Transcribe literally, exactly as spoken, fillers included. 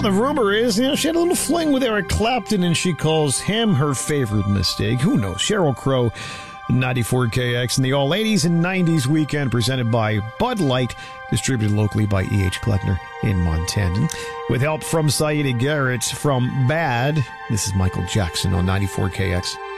Well, the rumor is, you know, she had a little fling with Eric Clapton, and she calls him her favorite mistake. Who knows? Sheryl Crow, ninety-four K X, and the All eighties and nineties weekend presented by Bud Light, distributed locally by E H. Kleckner in Montana. With help from Saida Garrett from Bad, this is Michael Jackson on ninety-four K X.